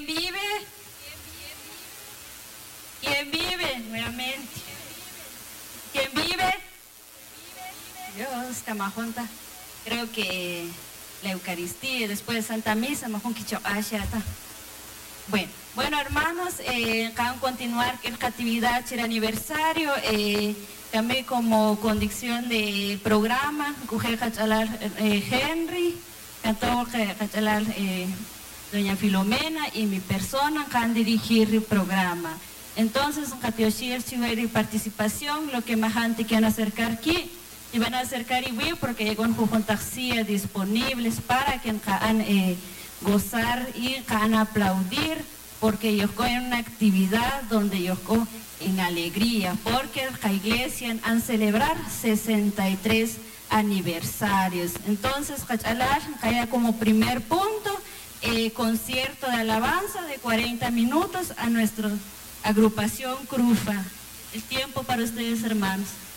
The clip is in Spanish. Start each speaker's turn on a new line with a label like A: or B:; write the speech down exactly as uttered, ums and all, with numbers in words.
A: ¿Quién vive? ¿Quién vive? Nuevamente. ¿Quién vive? Dios, Camajunta. Creo que la Eucaristía, después de Santa Misa, Majun Quicho Ashata. Bueno, bueno hermanos, eh, acaban de continuar esta actividad, el aniversario, eh, también como conducción de programa, Cujé Cachalar eh, Henry, cantó Cachalar eh, doña Filomena y mi persona que han dirigido el programa. Entonces, en participación, lo que más gente quieren acercar aquí, y van a acercar y porque llegan juntaxías disponibles para que puedan eh, gozar y puedan aplaudir, porque yo estoy en una actividad donde yo estoy en alegría, porque la iglesia han celebrar sesenta y tres aniversarios. Entonces, cachalar, cae como primer punto, eh, concierto de alabanza de cuarenta minutos a nuestra agrupación Crufa. El tiempo para ustedes, hermanos.